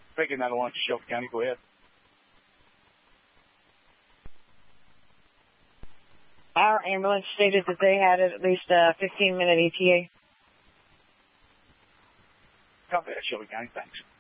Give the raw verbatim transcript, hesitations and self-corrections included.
Taking that along to Shelby County. Go ahead. Our ambulance stated that they had at least a fifteen minute E T A. Copy that, Shelby County. Thanks.